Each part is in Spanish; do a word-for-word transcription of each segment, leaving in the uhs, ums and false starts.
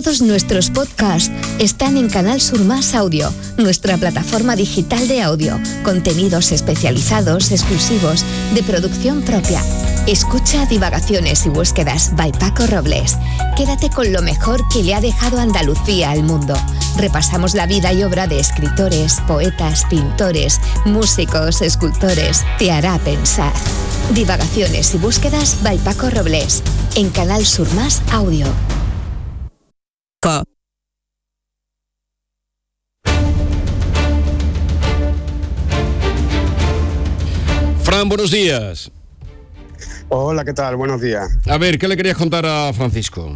Todos nuestros podcasts están en Canal Sur Más Audio, nuestra plataforma digital de audio, contenidos especializados, exclusivos, de producción propia. Escucha Divagaciones y Búsquedas by Paco Robles. Quédate con lo mejor que le ha dejado Andalucía al mundo. Repasamos la vida y obra de escritores, poetas, pintores, músicos, escultores. Te hará pensar. Divagaciones y Búsquedas by Paco Robles, en Canal Sur Más Audio. Fran, buenos días. Hola, ¿qué tal? Buenos días. A ver, ¿qué le querías contar a Francisco?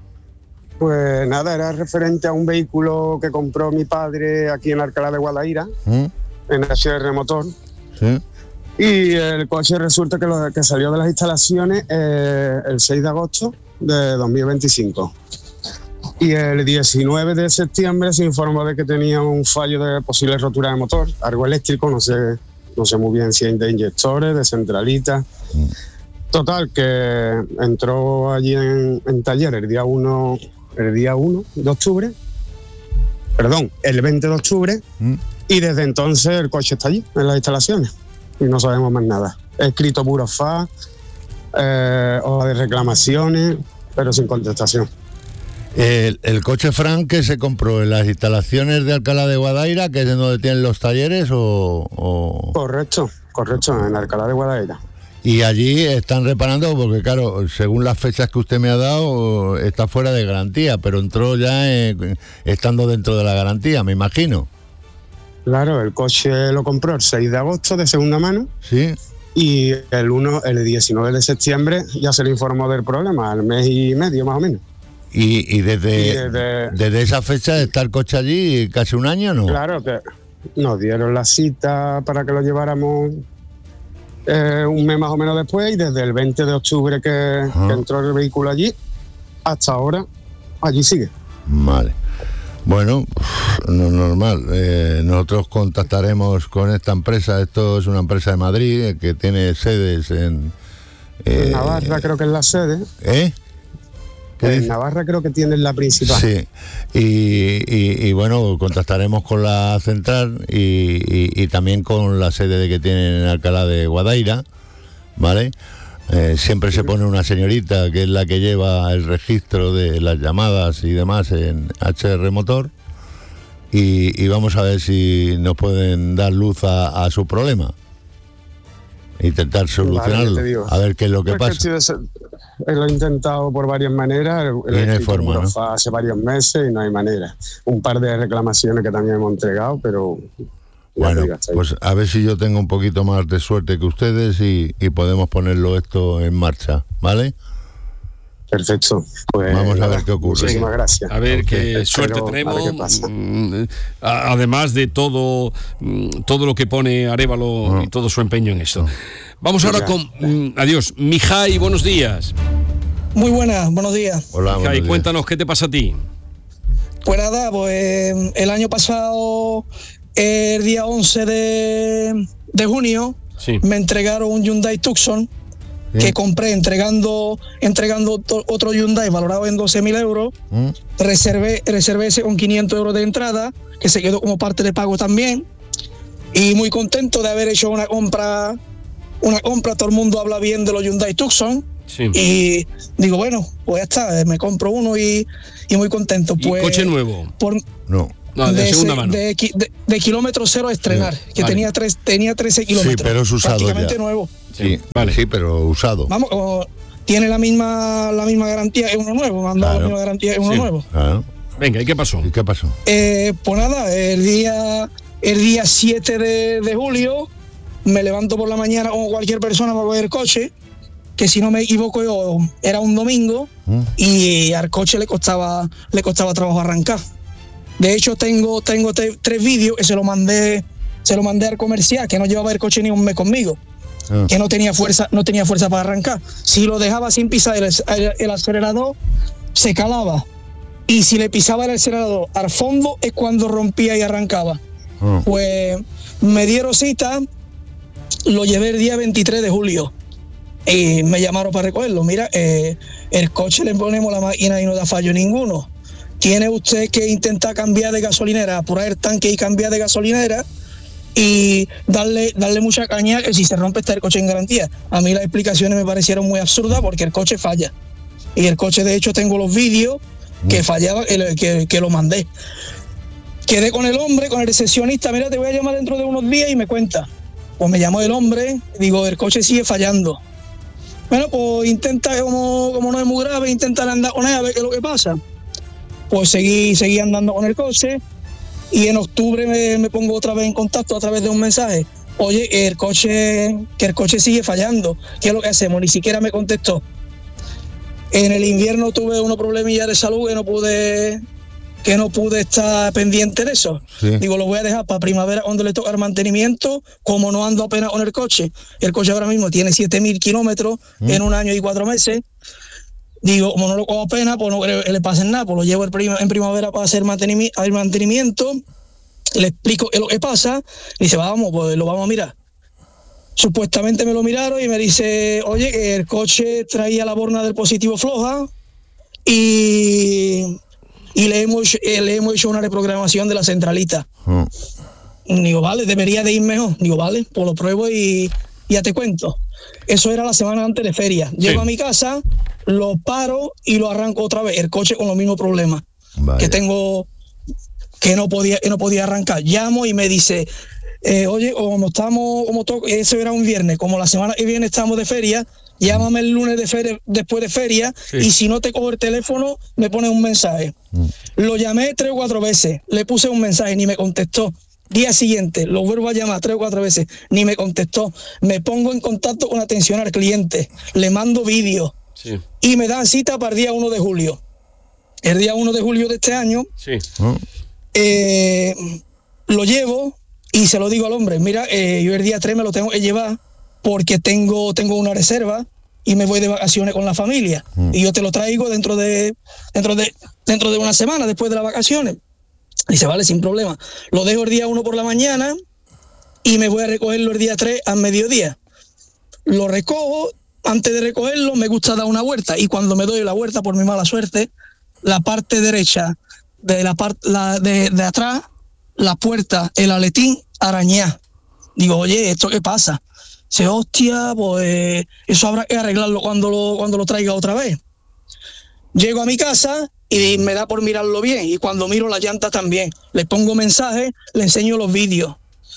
Pues nada, era referente a un vehículo que compró mi padre aquí en Alcalá de Guadaira, ¿Mm? en H R Motor. Sí. Y el coche resulta que, lo, que salió de las instalaciones eh, el seis de agosto de dos mil veinticinco. Y el diecinueve de septiembre se informó de que tenía un fallo de posible rotura de motor, algo eléctrico, no sé, no sé muy bien si es de inyectores, de centralita. Mm. Total, que entró allí en, en taller el día uno, el día uno de octubre, perdón, el veinte de octubre, mm. y desde entonces el coche está allí, en las instalaciones, y no sabemos más nada. He escrito burofax, eh, hoja de reclamaciones, pero sin contestación. El, el coche Fran que se compró en las instalaciones de Alcalá de Guadaira, que es donde tienen los talleres, o, o... Correcto, correcto, en Alcalá de Guadaira. Y allí están reparando, porque claro, según las fechas que usted me ha dado, está fuera de garantía, pero entró ya eh, estando dentro de la garantía, me imagino. Claro, el coche lo compró el seis de agosto de segunda mano. Sí. Y el uno, el diecinueve de septiembre ya se le informó del problema, al mes y medio más o menos. Y, y, desde, y desde, desde esa fecha está el coche allí casi un año, ¿no? Claro, que nos dieron la cita para que lo lleváramos eh, un mes más o menos después, y desde el veinte de octubre que, que entró el vehículo allí hasta ahora allí sigue. Vale. Bueno, no normal. Eh, nosotros contactaremos con esta empresa. Esto es una empresa de Madrid que tiene sedes en... Eh, en Navarra creo que es la sede. ¿Eh? En Navarra creo que tienen la principal. Sí, y, y, y bueno, contactaremos con la central y, y, y también con la sede de que tienen en Alcalá de Guadaira, ¿vale? Eh, siempre se pone una señorita que es la que lleva el registro de las llamadas y demás en H R Motor, y, y vamos a ver si nos pueden dar luz a, a su problema. Intentar solucionarlo, vale, a ver qué es lo que pues pasa. Que lo he intentado por varias maneras, el, el no hay forma, ¿no? Hace varios meses y no hay manera. Un par de reclamaciones que también hemos entregado, pero... Bueno, pues a ver si yo tengo un poquito más de suerte que ustedes y, y podemos ponerlo esto en marcha, ¿vale? Perfecto. Pues vamos a ver qué ocurre. Muchísimas gracias. A ver qué okay. suerte tenemos. Además de todo, todo lo que pone Arévalo no. y todo su empeño en esto. No. Vamos ahora con mm, adiós. Mijay, buenos días. Muy buenas, buenos días. Hola, Mijay, buenos días. Cuéntanos qué te pasa a ti. Pues nada, pues el año pasado, el día once de, de junio, sí. me entregaron un Hyundai Tucson. Bien. Que compré entregando entregando otro Hyundai valorado en doce mil euros. ¿Mm? Reservé, reservé ese con quinientos euros de entrada, que se quedó como parte de pago también. Y muy contento de haber hecho una compra, una compra, todo el mundo habla bien de los Hyundai Tucson. Sí. Y digo, bueno, pues ya está, me compro uno y, y muy contento. Pues, ¿y coche nuevo? Por, no. No, de, de segunda ese, mano. De, de, de kilómetro cero a estrenar, sí, que vale. tenía, tres, tenía trece kilómetros. Sí, pero es usado prácticamente ya. nuevo. Sí, vale. Sí, pero usado. Vamos, como tiene la misma la misma garantía, es uno nuevo, me han dado claro. la misma garantía, es uno sí. nuevo. Claro. Venga, ¿y qué pasó? ¿Y qué pasó? Eh, pues nada, el día el día siete de, de julio me levanto por la mañana como cualquier persona para coger el coche, que si no me equivoco yo era un domingo, ¿Mm? y al coche le costaba le costaba trabajo arrancar. De hecho, tengo, tengo te, tres vídeos que se lo mandé, se lo mandé al comercial, que no llevaba el coche ni un mes conmigo, ah. que no tenía fuerza, no tenía fuerza para arrancar. Si lo dejaba sin pisar el, el, el acelerador, se calaba. Y si le pisaba el acelerador al fondo es cuando rompía y arrancaba. Ah. Pues me dieron cita, lo llevé el día veintitrés de julio. Y me llamaron para recogerlo. Mira, eh, el coche le ponemos la máquina y no da fallo ninguno. tiene usted que intentar cambiar de gasolinera, apurar el tanque y cambiar de gasolinera y darle darle mucha caña, que si se rompe está el coche en garantía. A mí las explicaciones me parecieron muy absurdas porque el coche falla. Y el coche, de hecho, tengo los vídeos que fallaba, que, que, que lo mandé. Quedé con el hombre, con el recepcionista, mira, te voy a llamar dentro de unos días y me cuenta. Pues me llamó el hombre, digo, el coche sigue fallando. Bueno, pues intenta, como, como no es muy grave, intenta andar con él a ver qué es lo que pasa. Pues seguí, seguí andando con el coche y en octubre me, me pongo otra vez en contacto a través de un mensaje. Oye, el coche, que el coche sigue fallando, ¿qué es lo que hacemos? Ni siquiera me contestó. En el invierno tuve unos problemillas de salud que no pude que no pude estar pendiente de eso. Sí. Digo, lo voy a dejar para primavera cuando le toca el mantenimiento, como no ando apenas con el coche. El coche ahora mismo tiene siete mil kilómetros mm. en un año y cuatro meses. Digo, como no lo cojo apenas, pues no le, le pasa nada, pues lo llevo en primavera para hacer mantenimiento, el mantenimiento, le explico lo que pasa, y dice, vamos, pues lo vamos a mirar. Supuestamente me lo miraron y me dice, oye, que el coche traía la borna del positivo floja y, y le, hemos, eh, le hemos hecho una reprogramación de la centralita. Mm. Digo, vale, debería de ir mejor. Digo, vale, pues lo pruebo y ya te cuento. Eso era la semana antes de feria. Llego sí. a mi casa, lo paro y lo arranco otra vez. El coche con los mismos problemas Vaya. que tengo, que no podía, que no podía arrancar. Llamo y me dice... Eh, oye, como estamos, como to- eso era un viernes, como la semana que viene estamos de feria, llámame el lunes de feria, después de feria, sí. y si no te cojo el teléfono, me pones un mensaje. Mm. Lo llamé tres o cuatro veces, le puse un mensaje, ni me contestó. Día siguiente, lo vuelvo a llamar tres o cuatro veces, ni me contestó. Me pongo en contacto con atención al cliente, le mando vídeos, sí. y me dan cita para el día uno de julio. El día uno de julio de este año, sí. eh, lo llevo, y se lo digo al hombre, mira, eh, yo el día tres me lo tengo que llevar porque tengo, tengo una reserva y me voy de vacaciones con la familia. Mm. Y yo te lo traigo dentro de, dentro de, dentro de una semana, después de las vacaciones. Dice, vale, sin problema. Lo dejo el día uno por la mañana y me voy a recogerlo el día tres al mediodía. Lo recojo, antes de recogerlo me gusta dar una vuelta y cuando me doy la vuelta, por mi mala suerte, la parte derecha de la parte la, de, de atrás, la puerta, el aletín, arañá. Digo, oye, ¿esto qué pasa? Dice, hostia, pues eso habrá que arreglarlo cuando lo, cuando lo traiga otra vez. Llego a mi casa y me da por mirarlo bien. Y cuando miro las llantas también. Le pongo mensaje, le enseño los vídeos.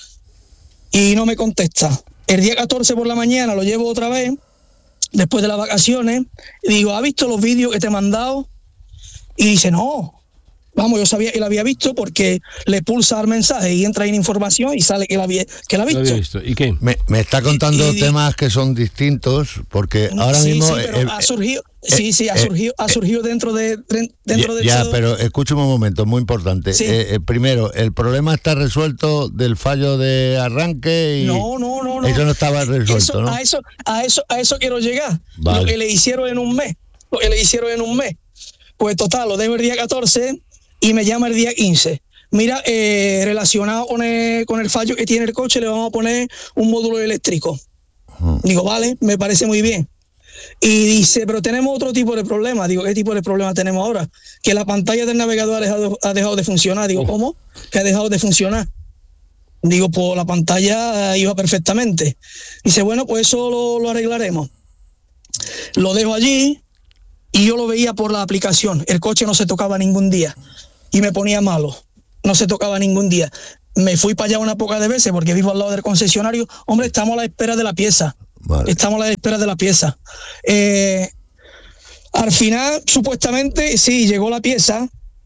Y no me contesta. El día catorce por la mañana lo llevo otra vez, después de las vacaciones. Y digo, ¿has visto los vídeos que te he mandado? Y dice, no. Vamos, yo sabía que la había visto porque le pulsa al mensaje y entra en información y sale que la había, que la ha visto. visto. ¿Y qué? Me, me está contando y, y, temas que son distintos porque ahora sí, mismo... Sí, pero eh, ha surgido, eh, sí, sí, ha surgido, eh, ha surgido dentro de... Dentro ya, de ya todo. Pero escúchame un momento, muy importante. Sí. Eh, eh, primero, ¿el problema está resuelto del fallo de arranque? Y no, no, no, no. Eso no estaba resuelto, eso, ¿no? A eso, a eso, a eso quiero llegar. Vale. Lo que le hicieron en un mes. Lo que le hicieron en un mes. Pues total, lo dejo el día catorce... y me llama el día quince. Mira, eh, relacionado con el, con el fallo que tiene el coche, le vamos a poner un módulo eléctrico. Uh-huh. Digo, vale, me parece muy bien. Y dice, pero tenemos otro tipo de problema. Digo, ¿qué tipo de problema tenemos ahora? Que la pantalla del navegador ha dejado, ha dejado de funcionar. Digo, ¿cómo? Que ha dejado de funcionar. Digo, pues la pantalla iba perfectamente. Dice, bueno, pues eso lo, lo arreglaremos. Lo dejo allí y yo lo veía por la aplicación. El coche no se tocaba ningún día. Y me ponía malo, no se tocaba ningún día. Me fui para allá una poca de veces porque vivo al lado del concesionario. Hombre, estamos a la espera de la pieza. Vale. Estamos a la espera de la pieza. Eh, al final, supuestamente, sí, llegó la pieza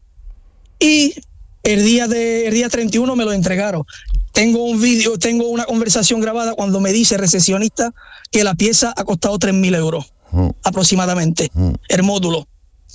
y el día, de, el día treinta y uno me lo entregaron. Tengo un vídeo, tengo una conversación grabada cuando me dice el recesionista que la pieza ha costado tres mil euros, mm. aproximadamente, mm. el módulo.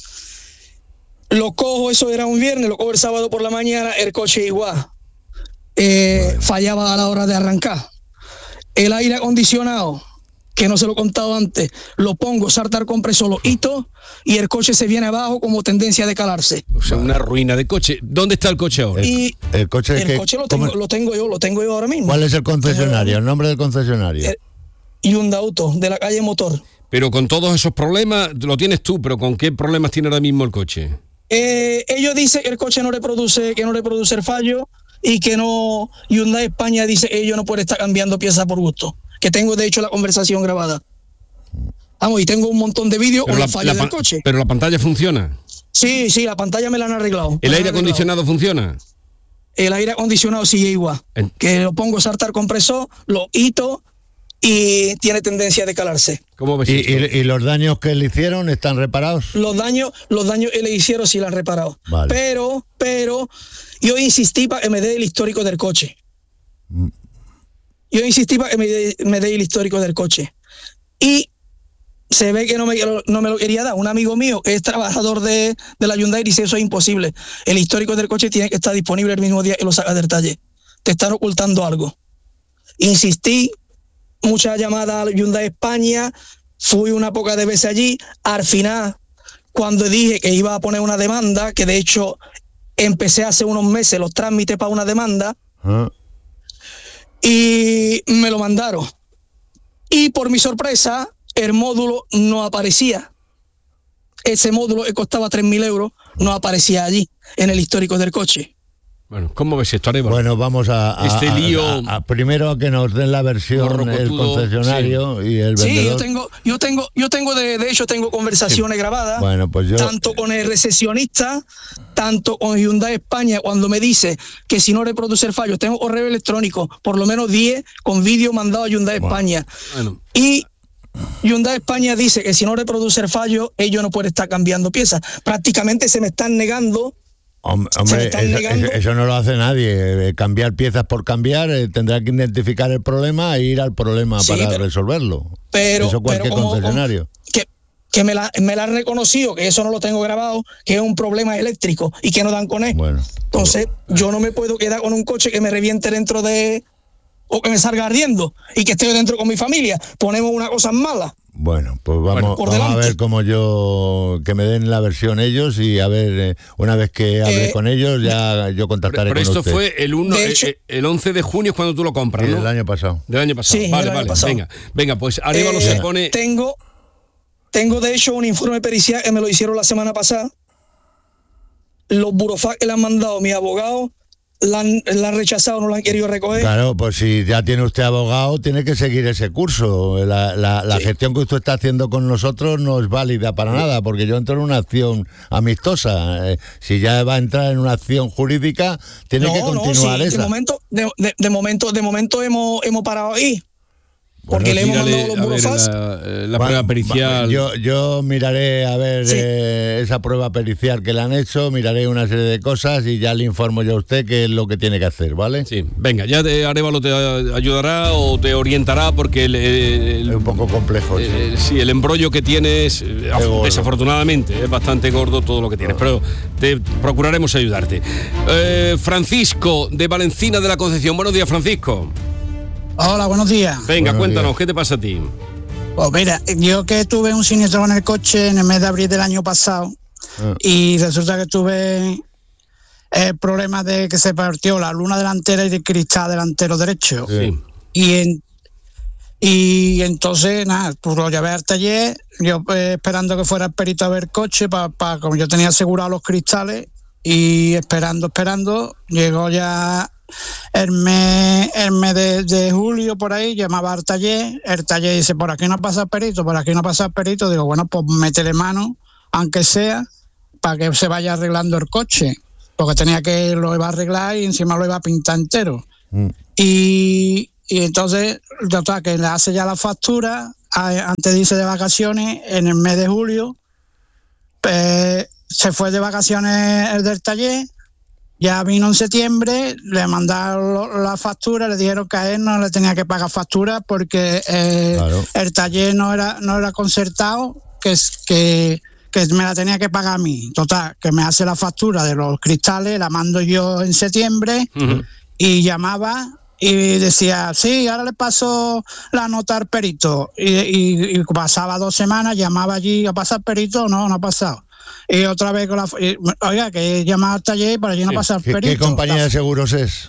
Lo cojo, eso era un viernes, lo cojo el sábado por la mañana, el coche igual. Eh, bueno. Fallaba a la hora de arrancar. El aire acondicionado, que no se lo he contado antes, lo pongo, salta el compresor, lo hito y el coche se viene abajo como tendencia de calarse. O sea, una ruina de coche. ¿Dónde está el coche ahora? Y el, el coche, el que, coche lo, tengo, lo tengo yo, lo tengo yo ahora mismo. ¿Cuál es el concesionario? ¿El nombre del concesionario? El Hyundai Auto, de la calle Motor. Pero con todos esos problemas, lo tienes tú, pero ¿con qué problemas tiene ahora mismo el coche? Eh, ellos dicen que el coche no reproduce, que no reproduce el fallo y que no, Hyundai España dice que ellos no pueden estar cambiando piezas por gusto. Que tengo de hecho la conversación grabada. Vamos, y tengo un montón de vídeos con los fallos del coche. Pero la pantalla funciona. Sí, sí, la pantalla me la han arreglado. ¿El aire acondicionado funciona? El aire acondicionado sigue igual. En... Que lo pongo saltar compresor, lo hito y tiene tendencia a decalarse. ¿Cómo ves ¿Y, esto? y, ¿Y los daños que le hicieron están reparados? Los daños, los daños que le hicieron sí los han reparado. Vale. Pero, pero, yo insistí para que me dé el histórico del coche. Mm. Yo insistí para que me dé, me dé el histórico del coche. Y se ve que no me, no me lo quería dar. Un amigo mío que es trabajador de, de la Hyundai dice eso es imposible. El histórico del coche tiene que estar disponible el mismo día que lo sacas del taller. Te están ocultando algo. Insistí, muchas llamadas a Hyundai España, fui una poca de veces allí. Al final, cuando dije que iba a poner una demanda, que de hecho empecé hace unos meses los trámites para una demanda, ¿Ah? y me lo mandaron. Y por mi sorpresa, el módulo no aparecía. Ese módulo que costaba tres mil euros no aparecía allí, en el histórico del coche. Bueno, ¿cómo ves esto, Arévalo? Bueno, vamos a, a, este lío a, a, primero a que nos den la versión el concesionario, sí. Y el vendedor. Sí, yo tengo, yo tengo, yo tengo de, de hecho tengo conversaciones sí. grabadas, bueno, pues yo, tanto con el recesionista, tanto con Hyundai España, cuando me dice que si no reproduce el fallo, tengo correo electrónico, por lo menos diez con vídeo mandado a Hyundai bueno. España. Bueno. Y Hyundai España dice que si no reproduce el fallo, ellos no pueden estar cambiando piezas. Prácticamente se me están negando. Hombre, eso, eso, eso no lo hace nadie. Cambiar piezas por cambiar, eh, tendrá que identificar el problema e ir al problema sí, para pero, resolverlo. Pero, eso cualquier pero como, concesionario. Como, que que me la, me la han reconocido, que eso no lo tengo grabado, que es un problema eléctrico y que no dan con él. Bueno, Entonces, pero, yo no me puedo quedar con un coche que me reviente dentro de... o que me salga ardiendo y que esté dentro con mi familia. Ponemos una cosa mala. Bueno, pues vamos, bueno, vamos a ver cómo yo, que me den la versión ellos y a ver, eh, una vez que hable eh, con ellos, ya yo contactaré pero, pero con esto usted. fue el, uno, hecho, el, el once de junio es cuando tú lo compras, sí, ¿no? del año pasado. Del año pasado, sí, vale, del vale, año pasado. venga, venga, pues Arévalo eh, se pone... Tengo, tengo de hecho un informe pericial que me lo hicieron la semana pasada. Los burofax que le han mandado mis abogados, La han, la han rechazado, no la han querido recoger. Claro, pues si ya tiene usted abogado, tiene que seguir ese curso. La, la, la sí. gestión que usted está haciendo con nosotros no es válida para nada, porque yo entro en una acción amistosa. Eh, si ya va a entrar en una acción jurídica, tiene no, que continuar no, sí, esa. De momento, de, de, de momento, de momento hemos, hemos parado ahí. Porque bueno, le hemos mandado los burofax. La, la bueno, prueba pericial. Yo, yo miraré a ver sí. eh, esa prueba pericial que le han hecho, miraré una serie de cosas y ya le informo yo a usted qué es lo que tiene que hacer, ¿vale? Sí, venga, ya te, Arévalo te ayudará o te orientará porque el, el, es un poco complejo. El, sí. sí, el embrollo que tienes, desafortunadamente, es bastante gordo todo lo que tienes, pero te procuraremos ayudarte. Eh, Francisco, de Valencina de la Concepción. Buenos días, Francisco. Hola, buenos días. Venga, buenos cuéntanos, días. ¿Qué te pasa a ti? Pues mira, yo que tuve un siniestro con el coche en el mes de abril del año pasado ah. y resulta que tuve el problema de que se partió la luna delantera y el cristal delantero derecho. Sí. Y, en, y entonces, nada, pues lo llevé al taller, yo pues, esperando que fuera el perito a ver el coche, para pa, como yo tenía asegurado los cristales, y esperando, esperando, llegó ya... El mes, el mes de, de julio por ahí, llamaba al taller, el taller dice, por aquí no pasa el perito, por aquí no pasa el perito, digo, bueno, pues métele mano, aunque sea, para que se vaya arreglando el coche, porque tenía que lo iba a arreglar y encima lo iba a pintar entero. Mm. Y, y entonces, total, que le hace ya la factura, antes de irse de vacaciones, en el mes de julio, pues, se fue de vacaciones el del taller. Ya vino en septiembre, le mandaron la factura, le dijeron que a él no le tenía que pagar factura porque eh, claro. el taller no era no era concertado, que, que, que me la tenía que pagar a mí. Total, que me hace la factura de los cristales, la mando yo en septiembre uh-huh. y llamaba y decía, sí, ahora le paso la nota al perito. Y, y, y pasaba dos semanas, llamaba allí, ¿ha pasado el perito? No, no ha pasado. Y otra vez con la... Oiga, que he llamado al taller para allí no sí. pasa el perito. ¿Qué compañía la, de seguros es?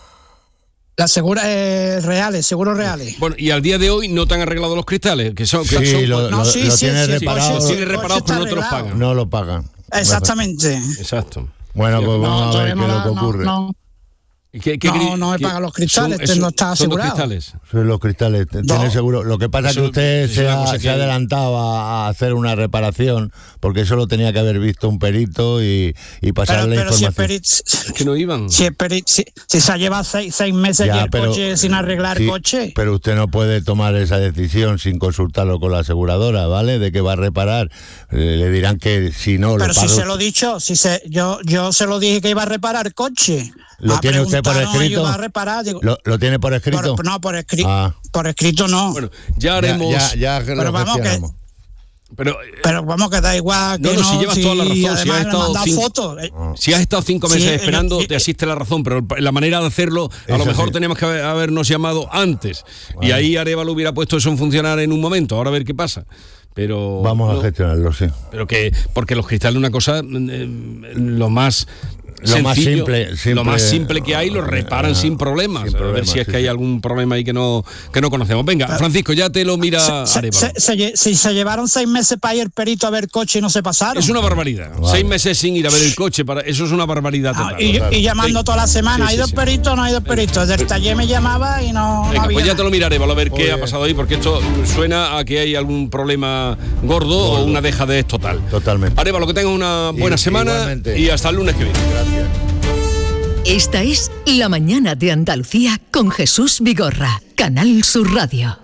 La segura eh, reales, seguros reales. Bueno, y al día de hoy no te han arreglado los cristales, que son... Sí, que son lo, no, lo, sí, lo sí, tiene sí, reparado. Sí, tiene reparados, pero no te los pagan. No lo pagan. Exactamente. Exacto. Bueno, pues vamos No, a ver qué todavía es no lo que la- ocurre. no, no. ¿Qué, qué No, gri- no me qué- pagan los cristales, son- este no está son los asegurado. cristales. Son los cristales, t- No. tiene seguro. Lo que pasa es Eso que usted es se una ha, cosa se ha que- adelantado a, a hacer una reparación, porque eso lo tenía que haber visto un perito y, y pasarle Pero, pero si el información. perito, Es que no iban. si, el peri- si, si se ha llevado seis, seis meses Ya, ya el pero- coche sin arreglar sí, el coche. Pero usted no puede tomar esa decisión sin consultarlo con la aseguradora, ¿vale? De que va a reparar. Eh, le dirán que si no Pero lo si paga se usted. lo he dicho, si se, yo, yo se lo dije que iba a reparar el coche. ¿Lo Ah, tiene usted por preguntaron, escrito? ¿iba a reparar? Digo, ¿Lo, lo tiene por escrito? por- no, por escrito. Ah. Por escrito no. Bueno, ya Ya, haremos. ya, ya lo Pero vamos que- gestionamos. Pero eh, Pero vamos que da igual. No, que no, si llevas toda la razón, si has además me estado mandan cinco- fotos. Eh, si has estado cinco meses Sí, eh, esperando, eh, te asiste la razón, pero la manera de hacerlo, a lo Eso mejor sí. teníamos que haber- habernos llamado antes. Y Vale. ahí Arévalo hubiera puesto eso en funcionar en un momento, ahora a ver qué pasa. Pero Vamos no, a gestionarlo, sí. pero que porque los cristales una cosa eh, lo más Lo más sencillo, simple, lo simple, más simple que hay, lo reparan ah, sin problemas. sin a ver problemas, si es sí, que hay sí. algún problema ahí que no que no conocemos. Venga, Francisco, ya te lo mira se, Arévalo. se- se lle- si se llevaron seis meses para ir el perito a ver coche y no se pasaron. Es una barbaridad. Vale. Seis meses sin ir a ver el coche, para eso es una barbaridad Ah, total. y, y llamando Sí. toda la semana, Sí, sí, ¿hay dos sí. peritos o no hay dos peritos? Del taller me llamaba y no, no Venga, había pues ya nada. te lo miraré, a ver qué Muy ha bien. pasado ahí, porque esto suena a que hay algún problema gordo, o una dejadez total. Totalmente. Arévalo, que tengas una buena I- semana igualmente. y hasta el lunes que viene. Gracias. Esta es La Mañana de Andalucía con Jesús Vigorra, Canal Sur Radio.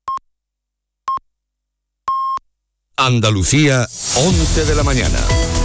Andalucía, once de la mañana.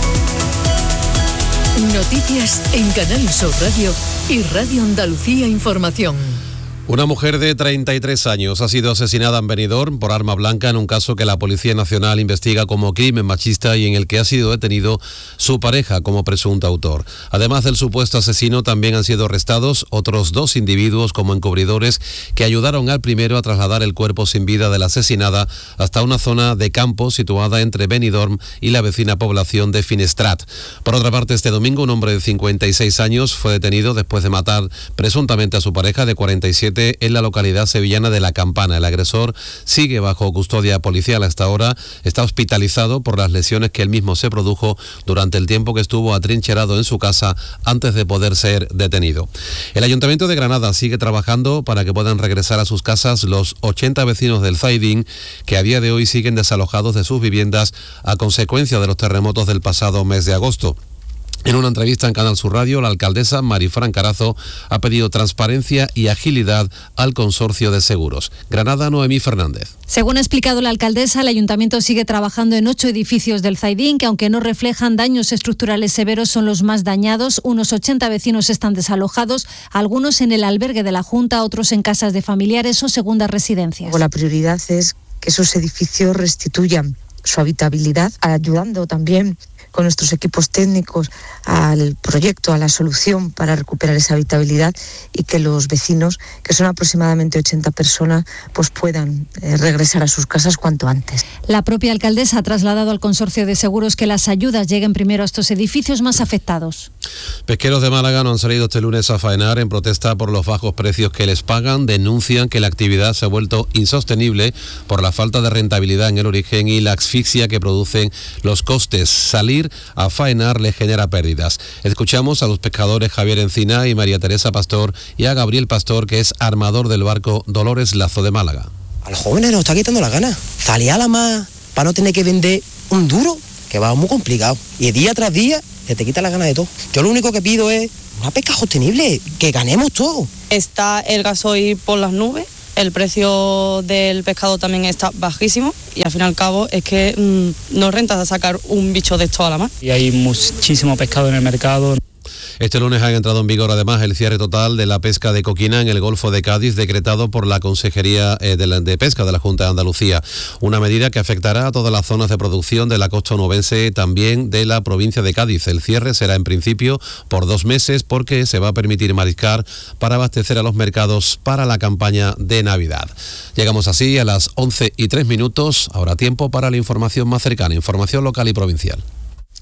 Noticias en Canal Sur Radio y Radio Andalucía Información. Una mujer de treinta y tres años ha sido asesinada en Benidorm por arma blanca en un caso que la Policía Nacional investiga como crimen machista y en el que ha sido detenido su pareja como presunto autor. Además del supuesto asesino, también han sido arrestados otros dos individuos como encubridores que ayudaron al primero a trasladar el cuerpo sin vida de la asesinada hasta una zona de campo situada entre Benidorm y la vecina población de Finestrat. Por otra parte, este domingo un hombre de cincuenta y seis años fue detenido después de matar presuntamente a su pareja de cuarenta y siete en la localidad sevillana de La Campana. El agresor sigue bajo custodia policial hasta ahora, está hospitalizado por las lesiones que él mismo se produjo durante el tiempo que estuvo atrincherado en su casa antes de poder ser detenido. El Ayuntamiento de Granada sigue trabajando para que puedan regresar a sus casas los ochenta vecinos del Zaidín que a día de hoy siguen desalojados de sus viviendas a consecuencia de los terremotos del pasado mes de agosto. En una entrevista en Canal Sur Radio, la alcaldesa Marifran Carazo ha pedido transparencia y agilidad al consorcio de seguros. Granada, Noemí Fernández. Según ha explicado la alcaldesa, el ayuntamiento sigue trabajando en ocho edificios del Zaidín, que aunque no reflejan daños estructurales severos, son los más dañados. Unos ochenta vecinos están desalojados, algunos en el albergue de la Junta, otros en casas de familiares o segundas residencias. La prioridad es que esos edificios restituyan su habitabilidad, ayudando también con nuestros equipos técnicos al proyecto, a la solución para recuperar esa habitabilidad y que los vecinos, que son aproximadamente ochenta personas, pues puedan eh, regresar a sus casas cuanto antes. La propia alcaldesa ha trasladado al consorcio de seguros que las ayudas lleguen primero a estos edificios más afectados. Pesqueros de Málaga no han salido este lunes a faenar en protesta por los bajos precios que les pagan. Denuncian que la actividad se ha vuelto insostenible por la falta de rentabilidad en el origen y la asfixia que producen los costes. Salir a faenar les genera pérdidas. Escuchamos a los pescadores Javier Encina y María Teresa Pastor y a Gabriel Pastor, que es armador del barco Dolores Lazo de Málaga. A los jóvenes nos está quitando la gana. Salir a la mar para no tener que vender un duro, que va muy complicado. Y día tras día se te quita la gana de todo. Yo lo único que pido es una pesca sostenible, que ganemos todo. Está el gasoil por las nubes. El precio del pescado también está bajísimo y al fin y al cabo es que mmm, no renta sacar un bicho de esto a la mar. Y hay muchísimo pescado en el mercado. Este lunes ha entrado en vigor además el cierre total de la pesca de coquina en el Golfo de Cádiz, decretado por la Consejería de, la, de Pesca de la Junta de Andalucía. Una medida que afectará a todas las zonas de producción de la costa onubense, también de la provincia de Cádiz. El cierre será en principio por dos meses porque se va a permitir mariscar para abastecer a los mercados para la campaña de Navidad. Llegamos así a las once y tres minutos. Ahora tiempo para la información más cercana, información local y provincial.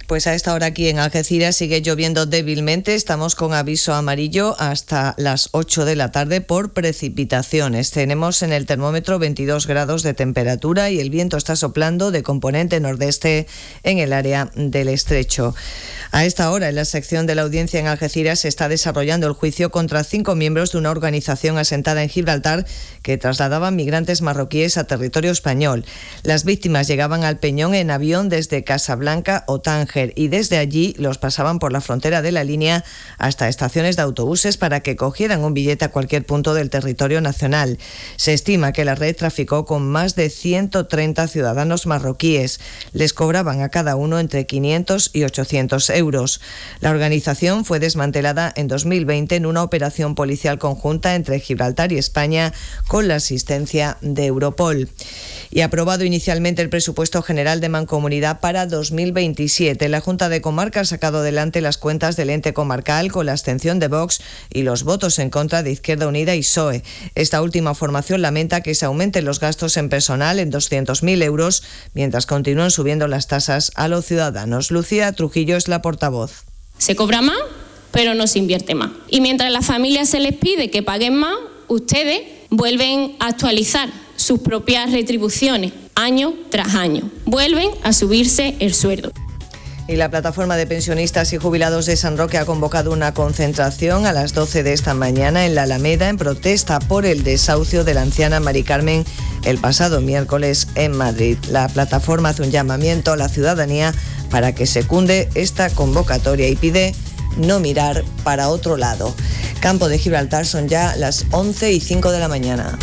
Pues a esta hora aquí en Algeciras sigue lloviendo débilmente. Estamos con aviso amarillo hasta las ocho de la tarde por precipitaciones. Tenemos en el termómetro veintidós grados de temperatura y el viento está soplando de componente nordeste en el área del estrecho. A esta hora, en la sección de la audiencia en Algeciras, se está desarrollando el juicio contra cinco miembros de una organización asentada en Gibraltar que trasladaban migrantes marroquíes a territorio español. Las víctimas llegaban al Peñón en avión desde Casablanca o Tánger y desde allí los pasaban por la frontera de la línea hasta estaciones de autobuses para que cogieran un billete a cualquier punto del territorio nacional. Se estima que la red traficó con más de ciento treinta ciudadanos marroquíes. Les cobraban a cada uno entre quinientos y ochocientos euros. La organización fue desmantelada en dos mil veinte en una operación policial conjunta entre Gibraltar y España con la asistencia de Europol. Y aprobado inicialmente el presupuesto general de Mancomunidad para dos mil veintisiete. La Junta de Comarca ha sacado adelante las cuentas del ente comarcal con la abstención de Vox y los votos en contra de Izquierda Unida y P S O E. Esta última formación lamenta que se aumenten los gastos en personal en doscientos mil euros, mientras continúan subiendo las tasas a los ciudadanos. Lucía Trujillo es la portavoz. Se cobra más, pero no se invierte más. Y mientras a las familias se les pide que paguen más, ustedes vuelven a actualizar sus propias retribuciones año tras año. Vuelven a subirse el sueldo. Y la plataforma de pensionistas y jubilados de San Roque ha convocado una concentración a las doce de esta mañana en la Alameda en protesta por el desahucio de la anciana Mari Carmen el pasado miércoles en Madrid. La plataforma hace un llamamiento a la ciudadanía para que secunde esta convocatoria y pide no mirar para otro lado. Campo de Gibraltar, son ya las once y cinco de la mañana.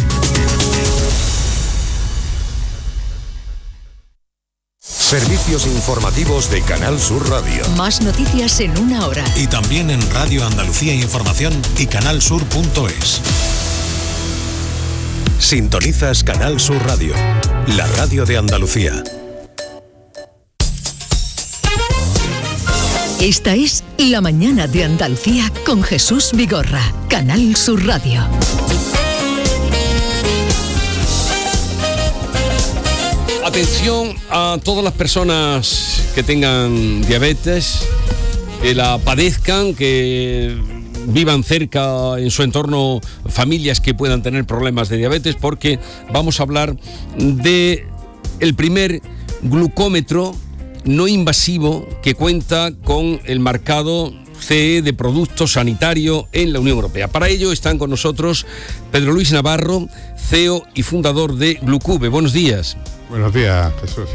Servicios informativos de Canal Sur Radio. Más noticias en una hora. Y también en Radio Andalucía Información y canal sur punto es. Sintonizas Canal Sur Radio, la radio de Andalucía. Esta es La Mañana de Andalucía con Jesús Vigorra, Canal Sur Radio. Atención a todas las personas que tengan diabetes, que la padezcan, que vivan cerca en su entorno familias que puedan tener problemas de diabetes, porque vamos a hablar de el primer glucómetro no invasivo que cuenta con el marcado C E de producto sanitario en la Unión Europea. Para ello están con nosotros Pedro Luis Navarro, C E O y fundador de Glucube. Buenos días. Buenos días, Jesús.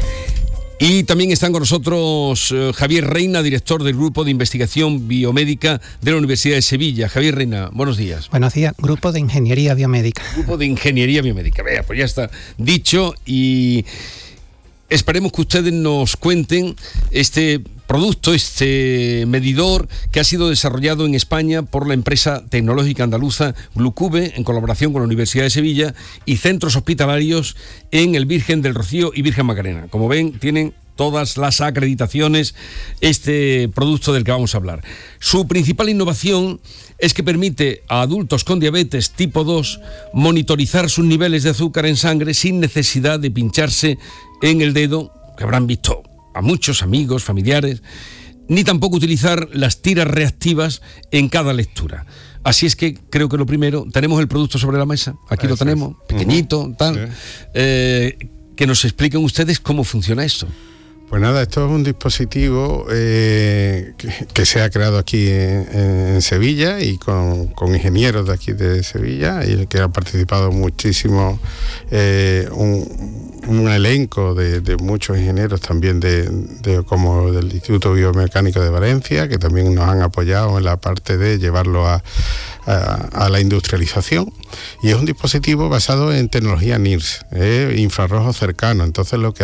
Y también están con nosotros eh, Javier Reina, director del Grupo de Investigación Biomédica de la Universidad de Sevilla. Javier Reina, buenos días. Buenos días, Grupo de Ingeniería Biomédica. Grupo de Ingeniería Biomédica. Vea, pues ya está dicho y esperemos que ustedes nos cuenten este producto, este medidor que ha sido desarrollado en España por la empresa tecnológica andaluza Glucube en colaboración con la Universidad de Sevilla y centros hospitalarios en el Virgen del Rocío y Virgen Macarena. Como ven, tienen todas las acreditaciones este producto del que vamos a hablar. Su principal innovación es que permite a adultos con diabetes tipo dos monitorizar sus niveles de azúcar en sangre sin necesidad de pincharse en el dedo, que habrán visto a muchos amigos, familiares, ni tampoco utilizar las tiras reactivas en cada lectura. Así es que creo que lo primero, tenemos el producto sobre la mesa, aquí Eso lo tenemos, es. pequeñito, uh-huh. tal, sí. eh, que nos expliquen ustedes cómo funciona esto. Pues nada, esto es un dispositivo eh, que, que se ha creado aquí en, en Sevilla y con, con ingenieros de aquí de Sevilla, y el que ha participado muchísimo, eh, un, un elenco de, de muchos ingenieros también de, de como del Instituto Biomecánico de Valencia, que también nos han apoyado en la parte de llevarlo a, a, a la industrialización. Y es un dispositivo basado en tecnología N I R S, eh, infrarrojo cercano. Entonces lo que